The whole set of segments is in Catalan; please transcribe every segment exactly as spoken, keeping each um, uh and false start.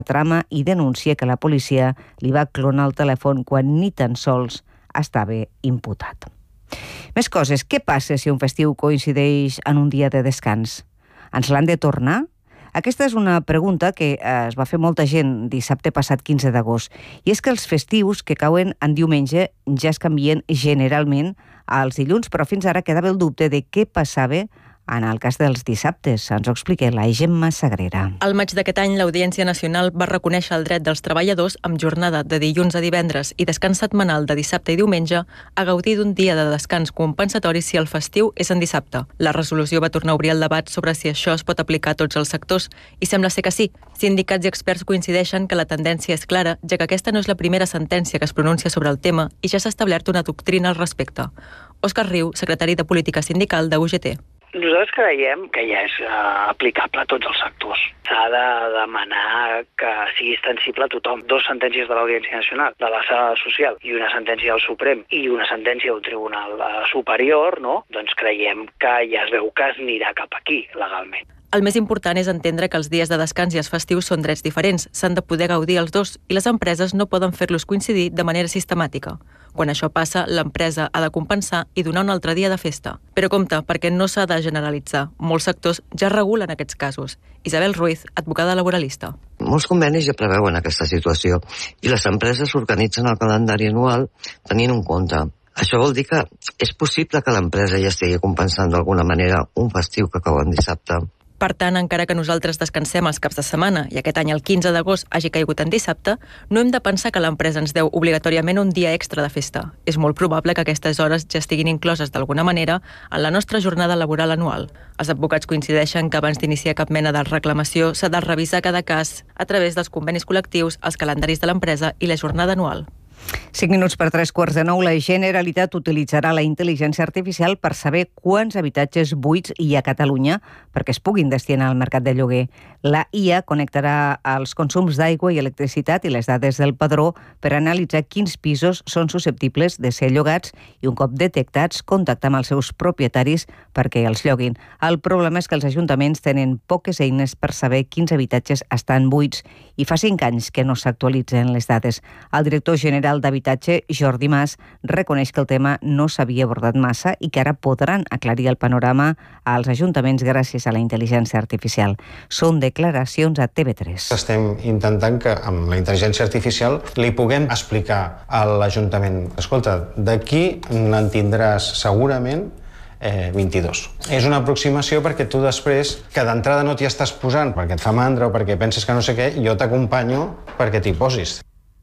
trama i denuncia que la policia li va clonar el telèfon quan ni tan sols estava imputat. Més coses. Què passa si un festiu coincideix en un dia de descans? Ens l'han de tornar? Aquesta és una pregunta que es va fer molta gent dissabte passat quinze d'agost. I és que els festius que cauen en diumenge ja es canvien generalment als dilluns, però fins ara quedava el dubte de què passava en el cas dels dissabtes. Ens ho explica la Gemma Sagrera. Al maig d'aquest any, l'Audiència Nacional va reconèixer el dret dels treballadors amb jornada de dilluns a divendres i descans setmanal de dissabte i diumenge a gaudir d'un dia de descans compensatori si el festiu és en dissabte. La resolució va tornar a obrir el debat sobre si això es pot aplicar a tots els sectors i sembla ser que sí. Sindicats i experts coincideixen que la tendència és clara, ja que aquesta no és la primera sentència que es pronuncia sobre el tema i ja s'ha establert una doctrina al respecte. Òscar Riu, secretari de Política Sindical de U G T. Nosaltres creiem que ja és uh, aplicable a tots els sectors. S'ha de demanar que sigui extensible a tothom. Dos sentències de l'Audiència Nacional, de la Sala Social, i una sentència del Suprem i una sentència del Tribunal uh, Superior, no? Doncs creiem que ja es veu que es anirà cap aquí, legalment. El més important és entendre que els dies de descans i els festius són drets diferents, s'han de poder gaudir els dos i les empreses no poden fer-los coincidir de manera sistemàtica. Quan això passa, l'empresa ha de compensar i donar un altre dia de festa. Però compte, perquè no s'ha de generalitzar. Molts sectors ja regulen aquests casos. Isabel Ruiz, advocada laboralista. Molts convenis ja preveuen aquesta situació i les empreses organitzen el calendari anual tenint en compte. Això vol dir que és possible que l'empresa ja estigui compensant d'alguna manera un festiu que cau en dissabte. Per tant, encara que nosaltres descansem els caps de setmana i aquest any el quinze d'agost hagi caigut en dissabte, no hem de pensar que l'empresa ens deu obligatòriament un dia extra de festa. És molt probable que aquestes hores ja estiguin incloses d'alguna manera en la nostra jornada laboral anual. Els advocats coincideixen que abans d'iniciar cap mena de reclamació s'ha de revisar cada cas a través dels convenis col·lectius, els calendaris de l'empresa i la jornada anual. Cinc minuts per tres quarts de nou, la Generalitat utilitzarà la intel·ligència artificial per saber quants habitatges buits hi ha a Catalunya perquè es puguin destinar al mercat de lloguer. La I A connectarà els consums d'aigua i electricitat i les dades del padró per analitzar quins pisos són susceptibles de ser llogats i, un cop detectats, contactar amb els seus propietaris perquè els lloguin. El problema és que els ajuntaments tenen poques eines per saber quins habitatges estan buits i fa cinc anys que no s'actualitzen les dades. El director general d'Habitatge, Jordi Mas, reconeix que el tema no s'havia abordat massa i que ara podran aclarir el panorama als ajuntaments gràcies a la intel·ligència artificial. Són declaracions a T V tres. Estem intentant que amb la intel·ligència artificial li puguem explicar a l'Ajuntament: escolta, d'aquí n'en tindràs segurament Eh, vint-i-dos. És una aproximació perquè tu després, que d'entrada no t'hi estàs posant perquè et fa mandra o perquè penses que no sé què, jo t'acompanyo perquè t'hi posis.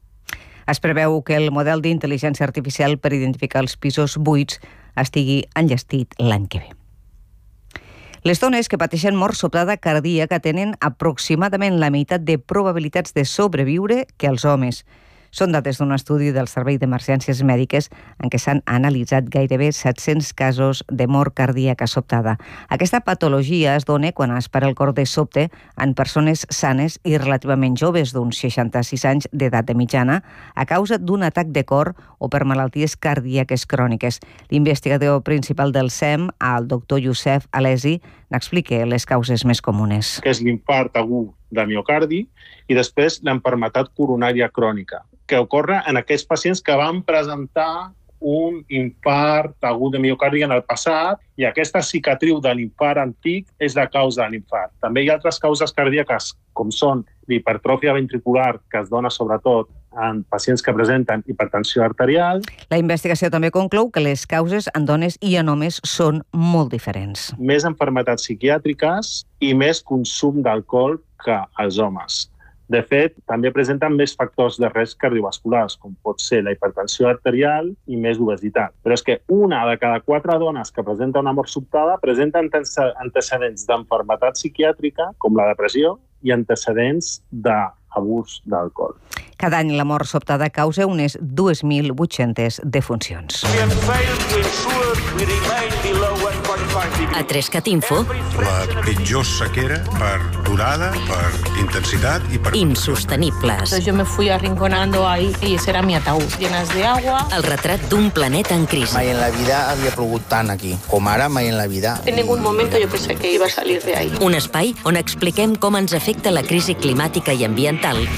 Es preveu que el model d'intel·ligència artificial per identificar els pisos buits estigui enllestit l'any que ve. Les dones que pateixen mort sobtada cardíaca tenen aproximadament la meitat de probabilitats de sobreviure que els homes. Són dades d'un estudi del Servei d'Emergències Mèdiques en què s'han analitzat gairebé set-cents casos de mort cardíaca sobtada. Aquesta patologia es dona quan es para el cor de sobte en persones sanes i relativament joves, d'uns seixanta-sis anys d'edat de mitjana, a causa d'un atac de cor o per malalties cardíaques cròniques. L'investigador principal del S E M, el doctor Youssef Alesi, n'explica les causes més comunes. Que és l'infart agut de miocardi i després l'enfermetat coronària crònica, que ocorre en aquells pacients que van presentar un infart agut de miocardi en el passat i aquesta cicatriu de l'infart antic és la causa de l'infart. També hi ha altres causes cardíaques, com són l'hipertròfia ventricular, que es dona sobretot en pacients que presenten hipertensió arterial. La investigació també conclou que les causes en dones i en homes són molt diferents. Més malalties psiquiàtriques i més consum d'alcohol que els homes. De fet, també presenten més factors de risc cardiovasculars, com pot ser la hipertensió arterial i més obesitat. Però és que una de cada quatre dones que presenta una mort sobtada presenta antecedents d'enfermetat psiquiàtrica, com la depressió, i antecedents d'abús d'alcohol. Cada any la mort sobtada causa unes dos mil vuit-centes defuncions. A Trescat Info, la pitjor sequera per durada, per intensitat y per... insostenibles. Entonces yo me fui arrinconando ahí y ese era mi ataúd, llenas de agua. El retrat d'un planeta en crisi. Mai en la vida havia plogut tant aquí, com ara mai en la vida. En ningún momento yo pensé que iba a salir de ahí. Un espai on expliquem com ens afecta la crisi climàtica i ambiental